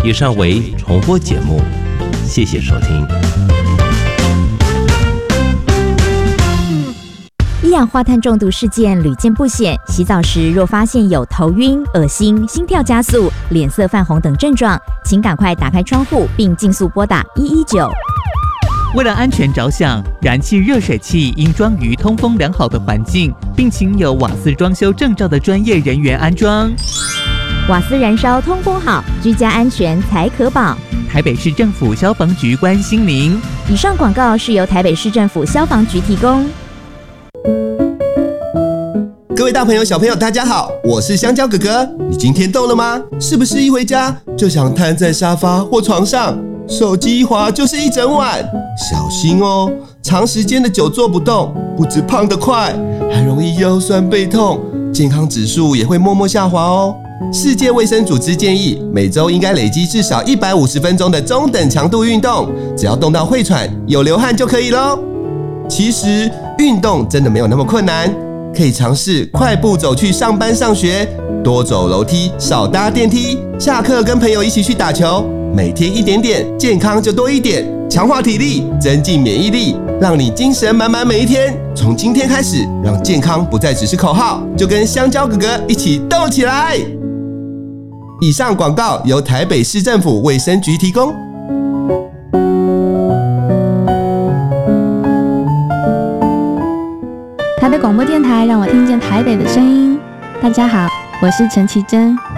以上为重播节目，谢谢收听。 一氧化碳中毒事件屡见不鲜，洗澡时若发现有头晕、恶心、心跳加速、脸色泛红等症状，请赶快打开窗户并尽速拨打119。 为了安全着想，燃气热水器应装于通风良好的环境，并请有瓦斯装修证照的专业人员安装。 瓦斯燃烧通风好，居家安全才可保。 台北市政府消防局关心您。 以上广告是由台北市政府消防局提供。 各位大朋友小朋友大家好，我是香蕉哥哥。你今天动了吗？是不是一回家就想瘫在沙发或床上，手机一滑就是一整晚？小心哦，长时间的久坐不动，不止胖得快，还容易腰酸背痛，健康指数也会默默下滑哦。世界卫生组织建议，每周应该累积至少150分钟的中等强度运动，只要动到会喘、有流汗就可以咯。其实运动真的没有那么困难，可以尝试快步走去上班上学，多走楼梯，少搭电梯，下课跟朋友一起去打球，每天一点点，健康就多一点，强化体力，增进免疫力，让你精神满满每一天。从今天开始，让健康不再只是口号，就跟香蕉哥哥一起动起来。以上广告由台北市政府卫生局提供。 台北广播电台让我听见台北的声音。大家好，我是陈绮贞。